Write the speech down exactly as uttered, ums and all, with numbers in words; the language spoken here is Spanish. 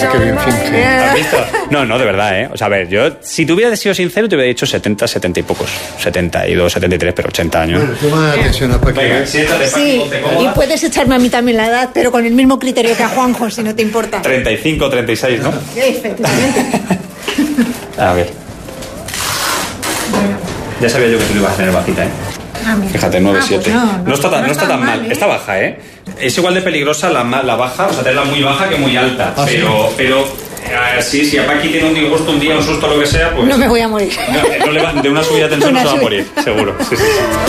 Qué bien finge. ¿Has visto? No, no, de verdad, ¿eh? O sea, a ver, yo, si te hubiera sido sincero, te hubiera dicho setenta, setenta y pocos. setenta y dos, setenta y tres, pero ochenta años. Bueno, toma atención a Paqui. Venga, siéntate, Paqui, Sí, ponte y cómoda. puedes echarme a mí también la edad, pero con el mismo criterio que a Juanjo, si no te importa. treinta y cinco, treinta y seis, ¿no? Efectivamente. A ver. Ya sabía yo que tú le ibas a tener bajita, ¿eh? Ah, mira. Fíjate, nueve siete. Ah, pues no, no, no está tan, no no está está tan mal. mal, ¿eh? Está baja, ¿eh? Es igual de peligrosa la, ma- la baja, o sea, tenerla muy baja que muy alta. ¿Ah, sí? pero, pero eh, sí, si a Paqui tiene un disgusto, un día, un susto, lo que sea, pues... No me voy a morir. No, no le va- de una subida de tensión Una no se va a subida. morir, seguro. Sí, sí, sí.